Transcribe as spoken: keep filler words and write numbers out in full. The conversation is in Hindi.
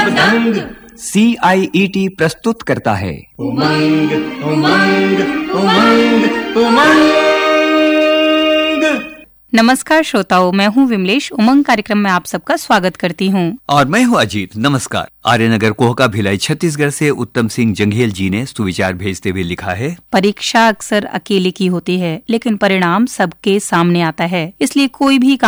सी आई ई टी प्रस्तुत करता है उमंग उमंग उमंग उमंग। नमस्कार श्रोताओं, मैं हूँ विमलेश। उमंग कार्यक्रम में आप सबका स्वागत करती हूँ। और मैं हूँ अजीत। नमस्कार। आर्यनगर कोहका भिलाई छत्तीसगढ़ से उत्तम सिंह जंघेल जी ने सुविचार भेजते हुए लिखा है, परीक्षा अक्सर अकेले की होती है, लेकिन परिणाम सबके सामने आता है। इसलिए कोई भी काम